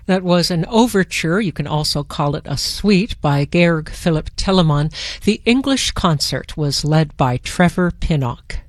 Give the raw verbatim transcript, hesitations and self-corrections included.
That was an overture, you can also call it a suite, by Georg Philipp Telemann. The English concert was led by Trevor Pinnock.